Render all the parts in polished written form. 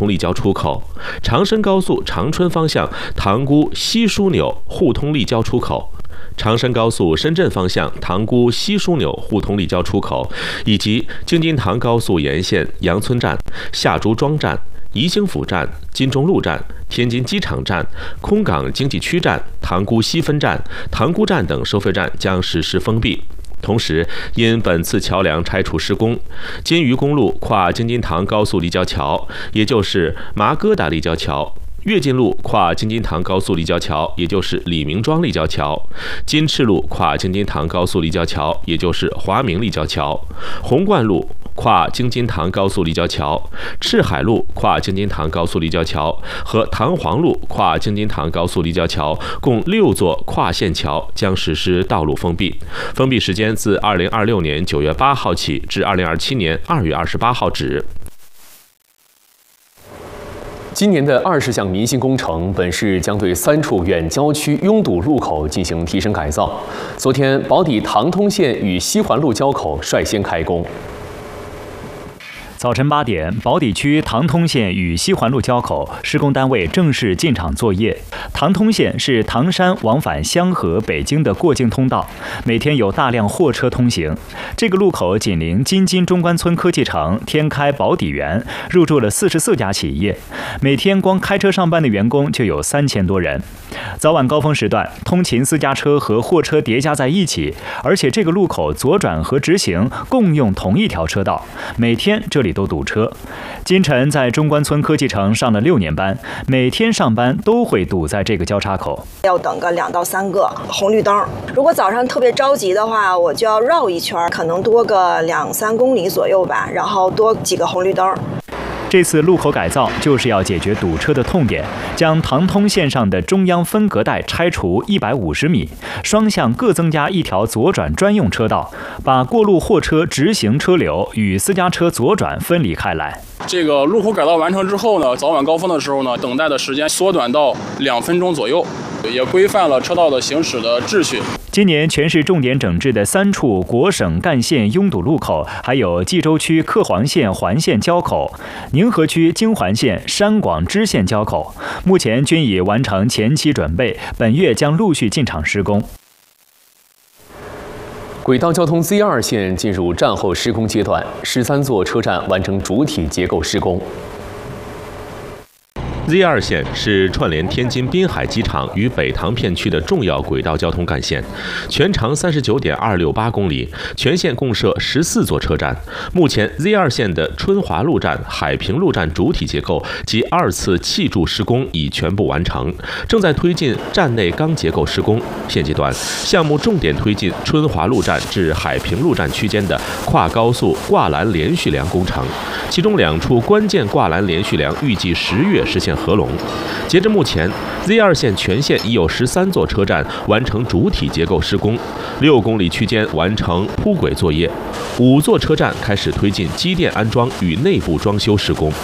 通立交出口，长深高速长春方向塘沽西枢纽互通立交出口，长深高速深圳方向塘沽西枢纽互通立交出口，以及京津塘高速沿线杨村站、下朱庄站、宜兴府站、金钟路站、天津机场站、空港经济区站、塘沽西分站、塘沽站等收费站将实施封闭。同时，因本次桥梁拆除施工，金渝公路跨京津塘高速立交桥，也就是麻疙瘩立交桥；跃进路跨京津塘高速立交桥，也就是李明庄立交桥；金翅路跨京津塘高速立交桥，也就是华明立交桥；红冠路跨京津塘高速立交桥、赤海路跨京津塘高速立交桥和塘黄路跨京津塘高速立交桥共6座跨线桥将实施道路封闭，封闭时间自2026年9月8号起至2027年2月28号止。 今年的20项民心工程，本市将对3处远郊区拥堵路口进行提升改造。昨天，宝坻塘通线与西环路交口率先开工。 早晨8点，宝坻区塘通线与西环路交口施工单位正式进场作业。塘通线是唐山往返香河、北京的过境通道，每天有大量货车通行。这个路口紧邻京津中关村科技城、天开宝坻园，入驻了44家企业，每天光开车上班的员工就有3000多人。早晚高峰时段，通勤私家车和货车叠加在一起，而且这个路口左转和直行共用同一条车道，每天这里都堵车。金晨在中关村科技城上了6年班，每天上班都会堵在这个交叉口， 要等个2到3个红绿灯。如果早上特别着急的话，我就要绕一圈，可能多个2、3公里左右吧，然后多几个红绿灯。 这次路口改造就是要解决堵车的痛点，将塘通线上的中央分隔带拆除150米，双向各增加1条左转专用车道，把过路货车直行车流与私家车左转分离开来。 这个路口改造完成之后呢，早晚高峰的时候呢，等待的时间缩短到2分钟左右，也规范了车道的行驶的秩序。 今年全市重点整治的3处国省干线拥堵路口，还有冀州区克黄线环线交口、宁河区京环线山广支线交口，目前均已完成前期准备，本月将陆续进场施工。 轨道交通 Z2 线进入战后施工阶段，13座车站完成主体结构施工。 Z2 线是串联天津滨海机场与北塘片区的重要轨道交通干线，全长39.268公里，全线共设14座车站。目前 Z2 线的春华路站、海平路站主体结构及2次砌筑施工已全部完成，正在推进站内钢结构施工。现阶段，项目重点推进春华路站至海平路站区间的跨高速挂栏连续梁工程，其中2处关键挂栏连续梁预计10月实现合龙。截至目前 ，Z2 线全线已有13座车站完成主体结构施工，6公里区间完成铺轨作业，5座车站开始推进机电安装与内部装修施工。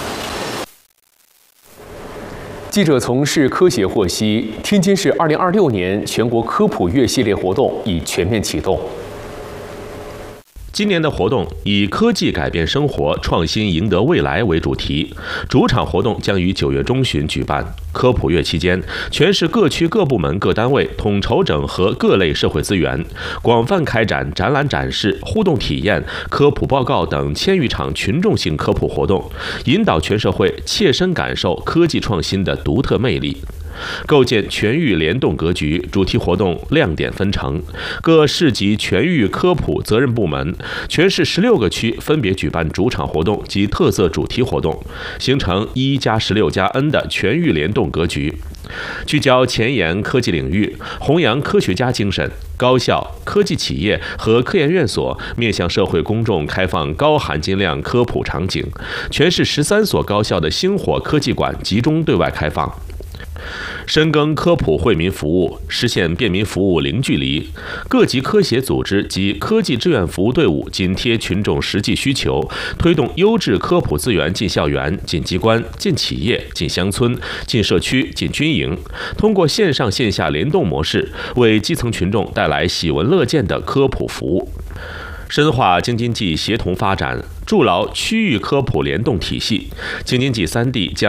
记者从市科协获悉，天津市2026年全国科普月系列活动已全面启动。 今年的活动以科技改变生活，创新赢得未来为主题，主场活动将于9月中旬举办。科普月期间，全市各区各部门各单位统筹整合各类社会资源，广泛开展展览展示、互动体验、科普报告等1000余场群众性科普活动，引导全社会切身感受科技创新的独特魅力。构建全域联动格局，主题活动亮点纷呈，各市级全域科普责任部门、全市16个区分别举办主场活动及特色主题活动，形成1+16+N 的全域联动格局。聚焦前沿科技领域，弘扬科学家精神，高校、科技企业和科研院所面向社会公众开放高含金量科普场景，全市13所高校的星火科技馆集中对外开放。深耕科普惠民服务，实现便民服务零距离。各级科协组织及科技志愿服务队伍紧贴群众实际需求，推动优质科普资源进校园、进机关、进企业、进乡村、进社区、进军营，通过线上线下联动模式，为基层群众带来喜闻乐见的科普服务。深化京津冀协同发展，筑牢区域科普联动体系。京津冀3地将